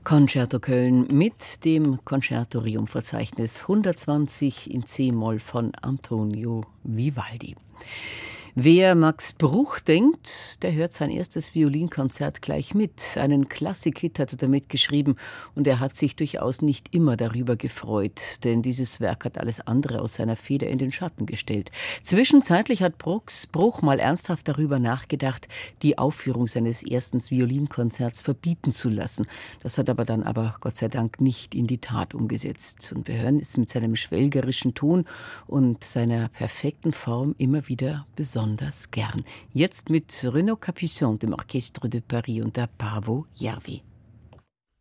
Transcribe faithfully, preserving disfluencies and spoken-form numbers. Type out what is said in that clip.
Concerto Köln mit dem Concertorium-Verzeichnis hundertzwanzig in C-Moll von Antonio Vivaldi. Wer Max Bruch denkt, der hört sein erstes Violinkonzert gleich mit. Einen Klassik-Hit hat er damit geschrieben und er hat sich durchaus nicht immer darüber gefreut, denn dieses Werk hat alles andere aus seiner Feder in den Schatten gestellt. Zwischenzeitlich hat Bruchs Bruch mal ernsthaft darüber nachgedacht, die Aufführung seines ersten Violinkonzerts verbieten zu lassen. Das hat aber dann aber Gott sei Dank nicht in die Tat umgesetzt. Und wir hören es mit seinem schwelgerischen Ton und seiner perfekten Form immer wieder besonders. Besonders gern. Jetzt mit Renaud Capuçon, dem Orchestre de Paris und der Paavo Järvi.